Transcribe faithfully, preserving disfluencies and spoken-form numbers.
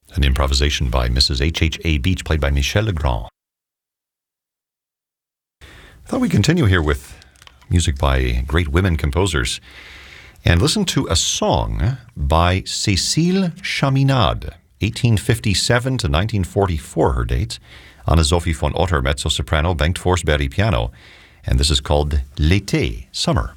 An improvisation by Missus H H A Beach, played by Michel Legrand. I thought we'd continue here with music by great women composers and listen to a song by Cécile Chaminade, eighteen fifty-seven to nineteen forty-four, her dates. Anne-Sophie von Otter, mezzo-soprano, Bengt Forsberg piano. And this is called L'été, Summer.